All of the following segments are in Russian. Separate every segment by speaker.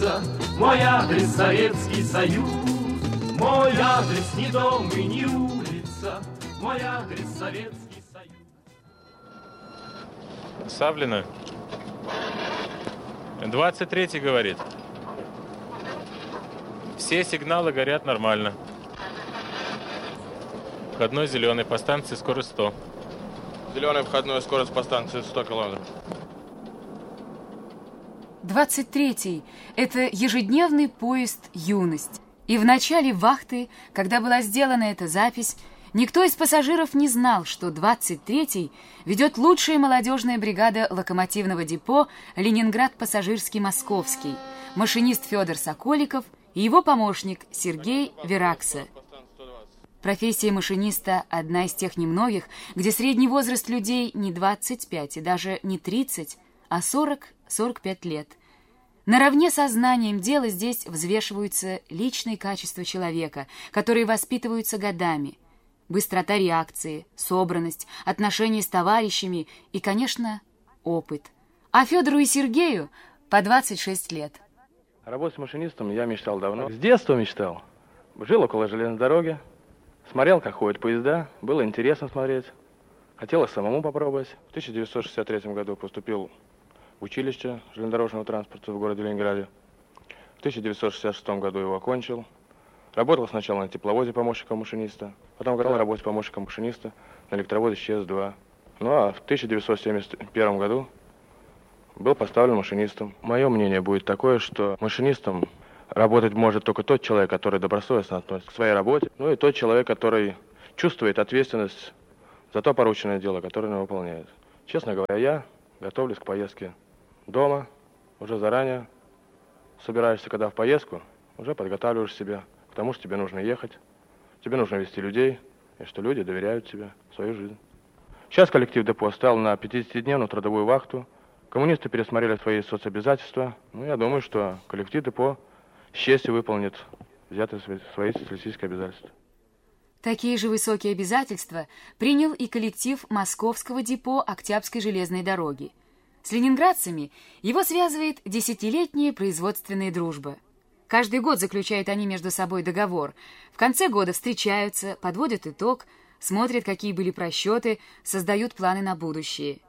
Speaker 1: улица, мой адрес Советский Союз. Мой адрес не дом и не улица, мой адрес Советский Союз.
Speaker 2: Савлина. 23-й говорит. Все сигналы горят нормально. Входной зеленый, по станции скорость 100.
Speaker 3: Зеленый входной, скорость по станции 100 километров.
Speaker 4: 23-й – это ежедневный поезд «Юность». И в начале вахты, когда была сделана эта запись, никто из пассажиров не знал, что 23-й ведет лучшая молодежная бригада локомотивного депо «Ленинград-Пассажирский-Московский», машинист Федор Соколиков и его помощник Сергей Веракса. Профессия машиниста – одна из тех немногих, где средний возраст людей не 25 и даже не 30, а 40-45 лет. Наравне со знанием дела здесь взвешиваются личные качества человека, которые воспитываются годами. Быстрота реакции, собранность, отношения с товарищами и, конечно, опыт. А Федору и Сергею по 26 лет.
Speaker 3: Работать машинистом я мечтал давно. С детства мечтал. Жил около железной дороги, смотрел, как ходят поезда, было интересно смотреть. Хотелось самому попробовать. В 1963 году поступил в училище железнодорожного транспорта в городе Ленинграде. В 1966 году его окончил. Работал сначала на тепловозе помощником машиниста, потом работал помощником машиниста на электровозе ЧС-2. Ну а в 1971 году был поставлен машинистом. Мое мнение будет такое, что машинистом работать может только тот человек, который добросовестно относится к своей работе, ну и тот человек, который чувствует ответственность за то порученное дело, которое он выполняет. Честно говоря, я готовлюсь к поездке дома, уже заранее собираешься, когда в поездку, уже подготавливаешь себя к тому, что тебе нужно ехать, тебе нужно вести людей, и что люди доверяют тебе свою жизнь. Сейчас коллектив депо стал на 50-дневную трудовую вахту, коммунисты пересмотрели свои соцобязательства, ну, я думаю, что коллектив депо с честью выполнит взятые свои социалистические обязательства.
Speaker 4: Такие же высокие обязательства принял и коллектив Московского депо Октябрьской железной дороги. С ленинградцами его связывает десятилетняя производственная дружба. Каждый год заключают они между собой договор. В конце года встречаются, подводят итог, смотрят, какие были просчеты, создают планы на будущее.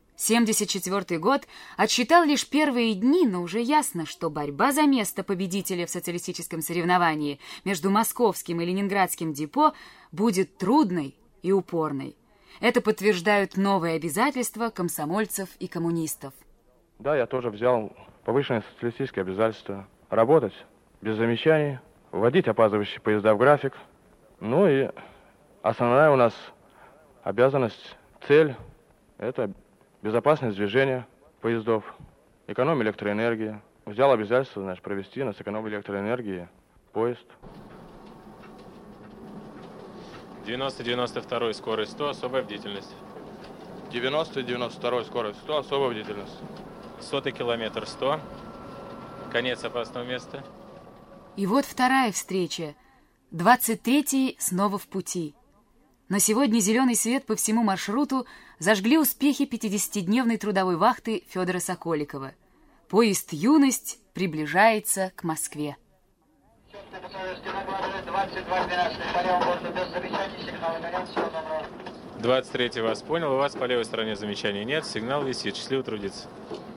Speaker 4: 1974 год отсчитал лишь первые дни, но уже ясно, что борьба за место победителя в социалистическом соревновании между московским и ленинградским депо будет трудной и упорной. Это подтверждают новые обязательства комсомольцев и коммунистов.
Speaker 3: Да, я тоже взял повышенные социалистические обязательства. Работать без замечаний, вводить опаздывающие поезда в график. Ну и основная у нас обязанность, цель – это безопасность движения поездов, экономия электроэнергии. Взял обязательство, значит, провести на сэкономию электроэнергии поезд.
Speaker 2: 90-92 скорость 100, особая бдительность.
Speaker 3: 90-92 скорость 100, особая бдительность.
Speaker 2: 100-й километр 100, конец опасного места.
Speaker 4: И вот вторая встреча. 23-й снова в пути. Но сегодня зеленый свет по всему маршруту зажгли успехи 50-дневной трудовой вахты Федора Соколикова. Поезд «Юность» приближается к Москве.
Speaker 2: 23-й вас понял, у вас по левой стороне замечаний нет, сигнал висит, счастливо трудиться.